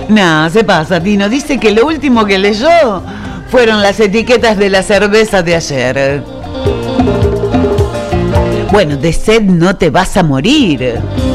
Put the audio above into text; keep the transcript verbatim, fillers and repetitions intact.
No, se pasa, Tino. Dice que lo último que leyó fueron las etiquetas de la cerveza de ayer. Bueno, de sed no te vas a morir.